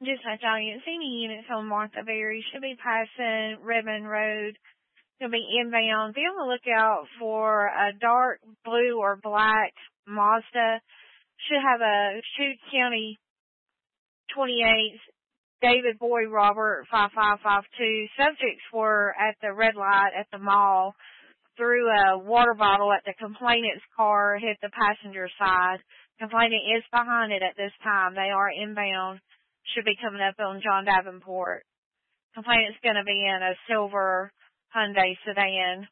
Just like y'all, you see any units on Martha Berry. Should be passing Redmond Road. It'll be inbound. Be on the lookout for a dark blue or black Mazda. Should have a Chute County 28 David Boy Robert 5552. Subjects were at the red light at the mall. Threw a water bottle at the complainant's car, hit the passenger side. Complainant is behind it at this time. They are inbound. Should be coming up on John Davenport. Complainant's going to be in a silver Hyundai sedan.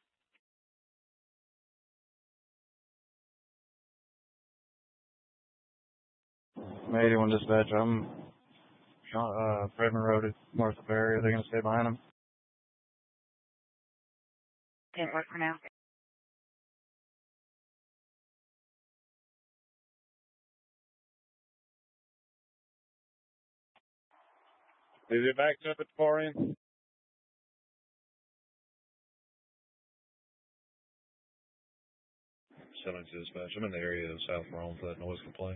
81 dispatch. I'm Redmond Road at Martha Berry. Are they going to stay behind him? Didn't work for now. Is it backed up at the far end? 72 dispatch. I'm in the area of South Rome for that noise complaint.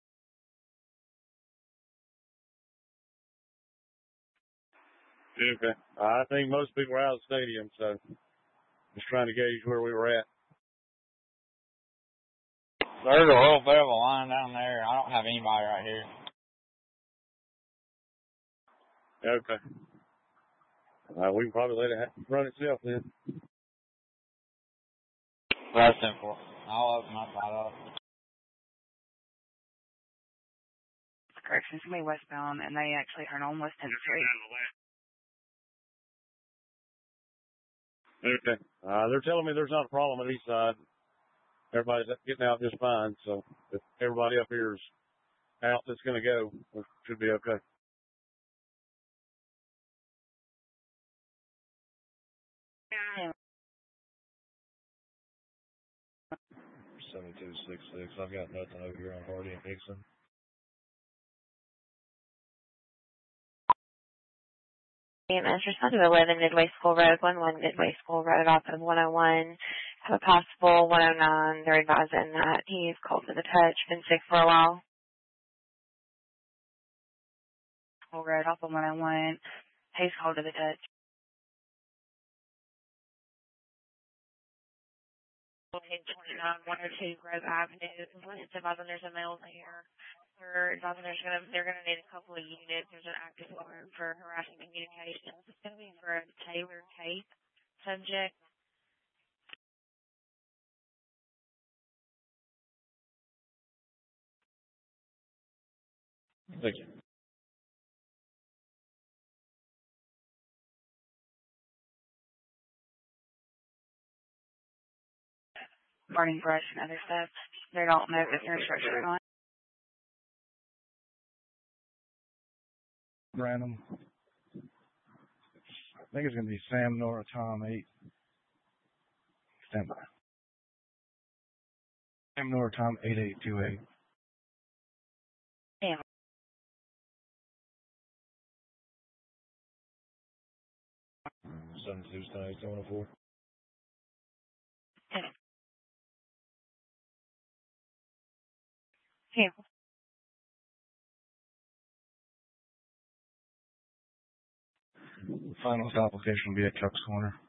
Okay. I think most people are out of the stadium, so just trying to gauge where we were at. There's a little bit of a line down there. I don't have anybody right here. Okay. We can probably let it run itself then. That's simple. I'll open my side up. Correction, somebody westbound, and they actually turn on West 10th Street. Okay. They're telling me there's not a problem on the east side. Everybody's getting out just fine, so if everybody up here is out that's going to go, it should be okay. Yeah. 7266. I've got nothing over here on Hardy and Nixon. Respond to 11 Midway School Road, 11 Midway School Road off of 101. Have a possible 109. They're advising that he's cold to the touch, been sick for a while. School Road off of 101. He's cold to the touch. 29, 102 Grove Avenue. It's advising there's a male there. They're advising they're gonna need a couple of units. There's an active warrant for harassing communications. It's gonna be for a Taylor Cape subject. Thank you. Burning brush and other stuff. They don't know if they're instructed or not. Random. I think it's going to be Sam Nora Tom 8. Stand by. Sam Nora Tom 8828. Damn. Mm, 72 tonight, 104. Yeah. Final application will be at Chuck's Corner.